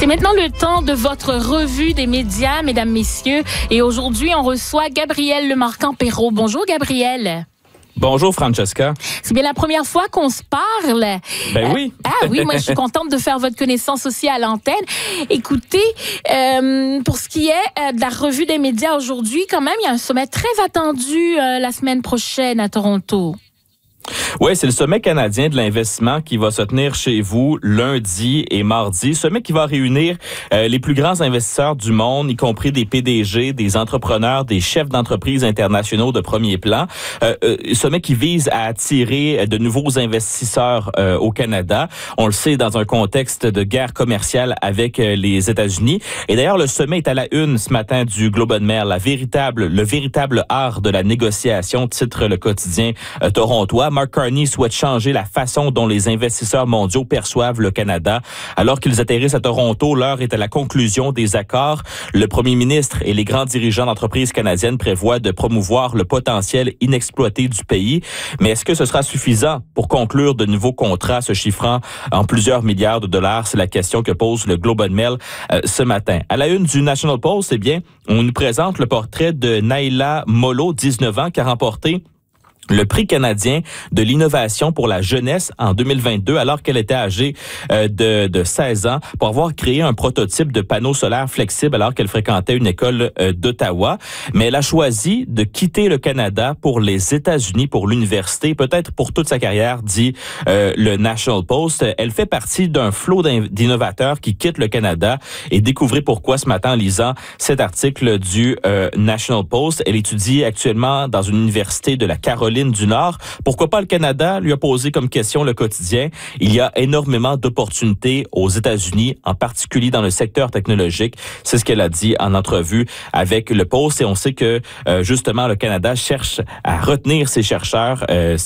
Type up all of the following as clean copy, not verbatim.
C'est maintenant le temps de votre revue des médias, mesdames, messieurs. Et aujourd'hui, on reçoit Gabriel Lemarquand-Perrault. Bonjour, Gabriel. Bonjour, Francesca. C'est bien la première fois qu'on se parle. Ben oui. Oui, moi, je suis contente de faire votre connaissance aussi à l'antenne. Écoutez, pour ce qui est de la revue des médias aujourd'hui, quand même, il y a un sommet très attendu la semaine prochaine à Toronto. Oui, c'est le sommet canadien de l'investissement qui va se tenir chez vous lundi et mardi. Sommet qui va réunir les plus grands investisseurs du monde, y compris des PDG, des entrepreneurs, des chefs d'entreprises internationaux de premier plan. Sommet qui vise à attirer de nouveaux investisseurs au Canada. On le sait, dans un contexte de guerre commerciale avec les États-Unis. Et d'ailleurs, le sommet est à la une ce matin du Globe and Mail. Le véritable art de la négociation, titre le quotidien torontois. Mark Carney souhaite changer la façon dont les investisseurs mondiaux perçoivent le Canada. Alors qu'ils atterrissent à Toronto, l'heure est à la conclusion des accords. Le premier ministre et les grands dirigeants d'entreprises canadiennes prévoient de promouvoir le potentiel inexploité du pays. Mais est-ce que ce sera suffisant pour conclure de nouveaux contrats se chiffrant en plusieurs milliards de dollars? C'est la question que pose le Globe and Mail ce matin. À la une du National Post, on nous présente le portrait de Naila Molo, 19 ans, qui a remporté le prix canadien de l'innovation pour la jeunesse en 2022, alors qu'elle était âgée de 16 ans, pour avoir créé un prototype de panneau solaire flexible alors qu'elle fréquentait une école d'Ottawa. Mais elle a choisi de quitter le Canada pour les États-Unis, pour l'université, peut-être pour toute sa carrière, dit le National Post. Elle fait partie d'un flot d'innovateurs qui quittent le Canada, et découvrez pourquoi ce matin en lisant cet article du National Post. Elle étudie actuellement dans une université de la Caroline du Nord. Pourquoi pas le Canada? Lui a posé comme question le quotidien. Il y a énormément d'opportunités aux États-Unis, en particulier dans le secteur technologique. C'est ce qu'elle a dit en entrevue avec le Post. Et on sait que, justement, le Canada cherche à retenir ses chercheurs,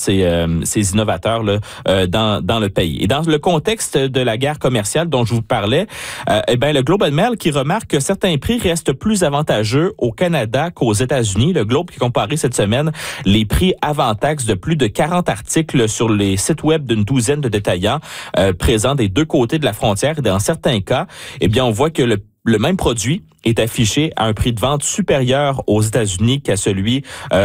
ses innovateurs là, dans le pays. Et dans le contexte de la guerre commerciale dont je vous parlais, le Globe and Mail qui remarque que certains prix restent plus avantageux au Canada qu'aux États-Unis. Le Globe qui comparait cette semaine les prix avant taxe de plus de 40 articles sur les sites web d'une douzaine de détaillants présents des deux côtés de la frontière. Et dans certains cas, on voit que le même produit est affiché à un prix de vente supérieur aux États-Unis qu'à celui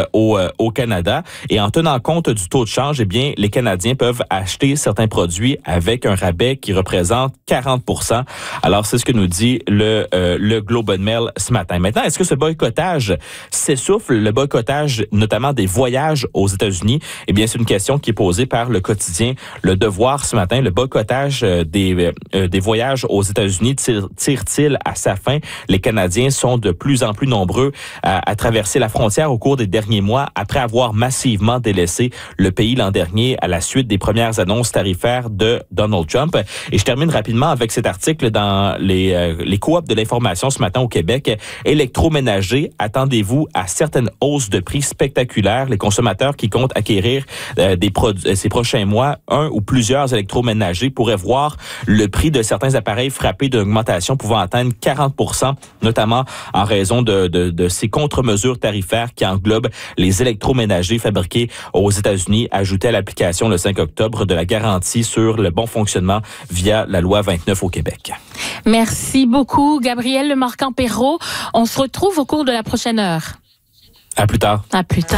au Canada. Et en tenant compte du taux de change, les Canadiens peuvent acheter certains produits avec un rabais qui représente 40%. Alors, c'est ce que nous dit le Globe and Mail ce matin. Maintenant, est-ce que ce boycottage s'essouffle, le boycottage notamment des voyages aux États-Unis? C'est une question qui est posée par le quotidien Le Devoir ce matin. Le boycottage des voyages aux États-Unis tire-t-il à sa fin? Les Canadiens sont de plus en plus nombreux à traverser la frontière au cours des derniers mois après avoir massivement délaissé le pays l'an dernier à la suite des premières annonces tarifaires de Donald Trump. Et je termine rapidement avec cet article dans les coops de l'information ce matin au Québec. Électroménager, attendez-vous à certaines hausses de prix spectaculaires. Les consommateurs qui comptent acquérir ces prochains mois un ou plusieurs électroménagers pourraient voir le prix de certains appareils frapper d'une augmentation pouvant atteindre 40%, notamment en raison de ces contre-mesures tarifaires qui englobent les électroménagers fabriqués aux États-Unis, ajoutés à l'application le 5 octobre de la garantie sur le bon fonctionnement via la loi 29 au Québec. Merci beaucoup, Gabriel Lemarquand-Perrault. On se retrouve au cours de la prochaine heure. À plus tard. À plus tard.